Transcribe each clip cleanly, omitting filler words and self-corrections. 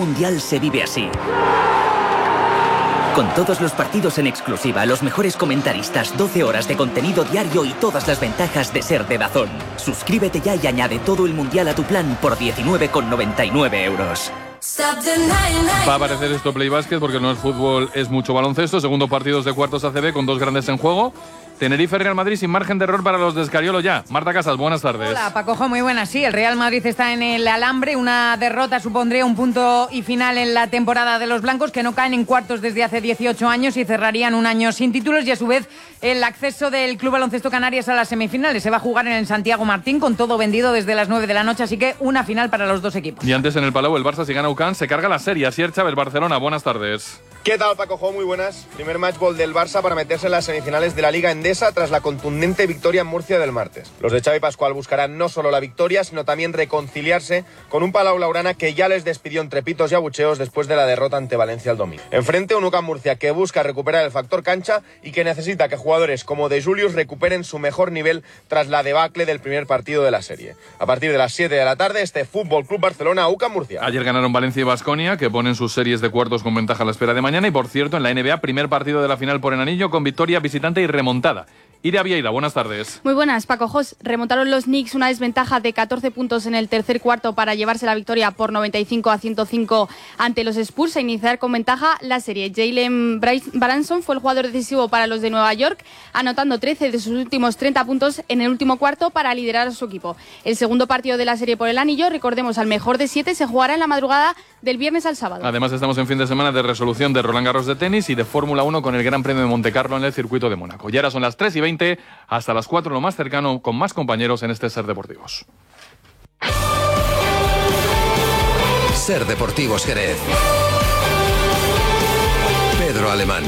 Mundial se vive así. Con todos los partidos en exclusiva, los mejores comentaristas, 12 horas de contenido diario y todas las ventajas de ser de DAZN. Suscríbete ya y añade todo el Mundial a tu plan por 19,99 euros. Va a aparecer esto Play Basket porque no es fútbol, es mucho baloncesto. Segundo partidos de cuartos ACB con dos grandes en juego. Tenerife, Real Madrid sin margen de error para los de Escariolo ya. Marta Casas, buenas tardes. Hola, Pacojo, muy buenas. Sí, el Real Madrid está en el alambre. Una derrota supondría un punto y final en la temporada de los blancos, que no caen en cuartos desde hace 18 años y cerrarían un año sin títulos. Y a su vez, el acceso del Club Baloncesto Canarias a las semifinales se va a jugar en el Santiago Martín, con todo vendido desde las 9 de la noche. Así que una final para los dos equipos. Y antes en el Palau, el Barça, si gana UCAN, se carga la serie. Asier Chávez, Barcelona, buenas tardes. ¿Qué tal, Pacojo? Muy buenas. Primer match ball del Barça para meterse en las semifinales de la Liga Endesa tras la contundente victoria en Murcia del martes. Los de Xavi Pascual buscarán no solo la victoria, sino también reconciliarse con un Palau Blaugrana que ya les despidió entre pitos y abucheos después de la derrota ante Valencia el domingo. Enfrente, un UCAM Murcia que busca recuperar el factor cancha y que necesita que jugadores como De Julius recuperen su mejor nivel tras la debacle del primer partido de la serie. A partir de las 7 de la tarde, este Fútbol Club Barcelona, UCAM Murcia. Ayer ganaron Valencia y Baskonia, que ponen sus series de cuartos con ventaja a la espera de mañana. Y por cierto, en la NBA, primer partido de la final por el anillo con victoria visitante y remontada. Iria Vieira, buenas tardes. Muy buenas, Paco Jos. Remontaron los Knicks una desventaja de 14 puntos en el tercer cuarto para llevarse la victoria por 95-105 ante los Spurs e iniciar con ventaja la serie. Jalen Branson fue el jugador decisivo para los de Nueva York, anotando 13 de sus últimos 30 puntos en el último cuarto para liderar a su equipo. El segundo partido de la serie por el anillo, recordemos, al mejor de 7, se jugará en la madrugada del viernes al sábado. Además, estamos en fin de semana de resolución de Roland Garros de tenis y de Fórmula 1 con el Gran Premio de Montecarlo en el circuito de Mónaco. Y ahora son las 3:20, hasta las 4 lo más cercano, con más compañeros en este Ser Deportivos. Ser Deportivos Jerez. Pedro Alemán.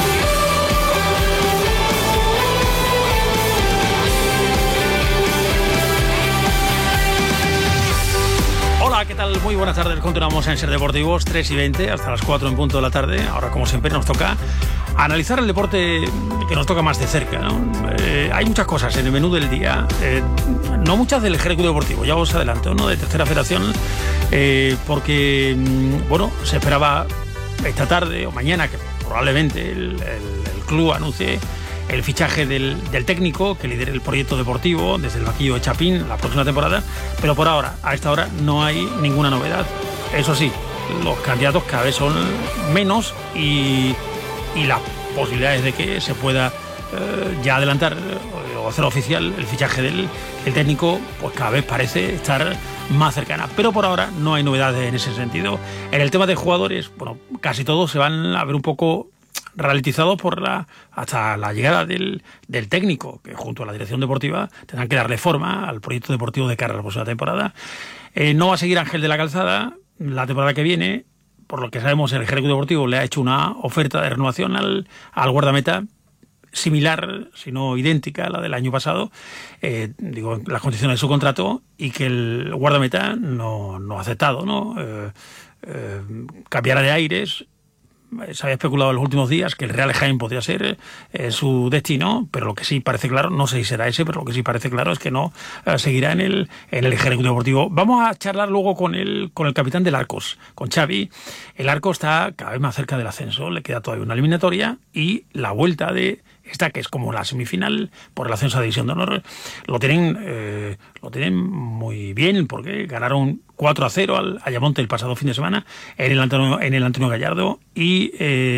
Hola, ¿qué tal? Muy buenas tardes. Continuamos en Ser Deportivos, 3:20, hasta las 4 en punto de la tarde. Ahora, como siempre, nos toca analizar el deporte que nos toca más de cerca, ¿no? Hay muchas cosas en el menú del día, no muchas del Ejecutivo Deportivo, ya os adelanto, ¿no? De Tercera Federación, porque, bueno, se esperaba esta tarde o mañana que probablemente el club anuncie el fichaje del técnico que lidere el proyecto deportivo desde el banquillo de Chapín la próxima temporada, pero por ahora, a esta hora, no hay ninguna novedad. Eso sí, los candidatos cada vez son menos y las posibilidades de que se pueda ya adelantar o hacer oficial el fichaje del técnico, pues cada vez parece estar más cercana. Pero por ahora no hay novedades en ese sentido. En el tema de jugadores, bueno, casi todos se van a ver un poco ralentizados hasta la llegada del técnico, que junto a la dirección deportiva tendrán que darle forma al proyecto deportivo de cara a la próxima temporada. No va a seguir Ángel de la Calzada la temporada que viene. Por lo que sabemos, el Ejecutivo Deportivo le ha hecho una oferta de renovación al guardameta similar, si no idéntica a la del año pasado, las condiciones de su contrato, y que el guardameta no ha aceptado, ¿no? Cambiará de aires. Se había especulado en los últimos días que el Real Jaén podría ser su destino, pero lo que sí parece claro, no sé si será ese, pero lo que sí parece claro es que no seguirá en el Ejecutivo Deportivo. Vamos a charlar luego con el capitán del Arcos, con Xavi. El Arcos está cada vez más cerca del ascenso, le queda todavía una eliminatoria y la vuelta de esta, que es como la semifinal por el ascenso a División de Honor, lo tienen muy bien, porque ganaron 4-0 al Ayamonte el pasado fin de semana en el Antonio Gallardo, y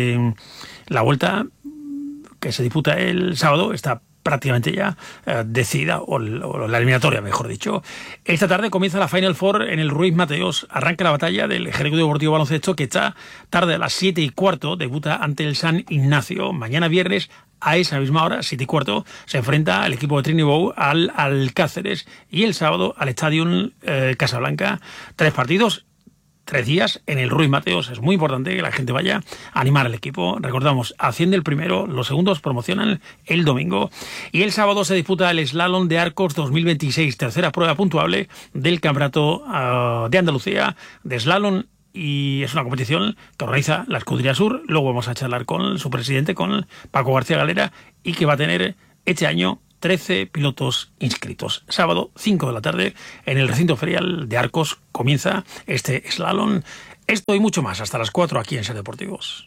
la vuelta que se disputa el sábado está prácticamente ya decidida, o la eliminatoria, mejor dicho. Esta tarde comienza la Final Four en el Ruiz Mateos. Arranca la batalla del Ejecutivo Deportivo Baloncesto, que esta tarde a las 7:15 debuta ante el San Ignacio. Mañana viernes, a esa misma hora, 7:15, se enfrenta el equipo de Trinibou al Cáceres, y el sábado al Estadio Casablanca. 3 partidos, 3 días en el Ruiz Mateos. Es muy importante que la gente vaya a animar al equipo. Recordamos, asciende el primero, los segundos promocionan el domingo, y el sábado se disputa el Slalom de Arcos 2026, tercera prueba puntuable del Campeonato de Andalucía de Slalom, y es una competición que organiza la Escudería Sur. Luego vamos a charlar con su presidente, con Paco García Galera, y que va a tener este año 13 pilotos inscritos. Sábado, 5 de la tarde, en el recinto ferial de Arcos, comienza este slalom Esto y mucho más hasta las 4 aquí en Ser Deportivos.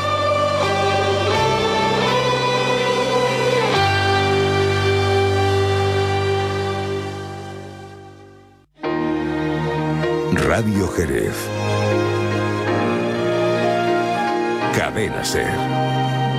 Radio Jerez. Cadena Ser.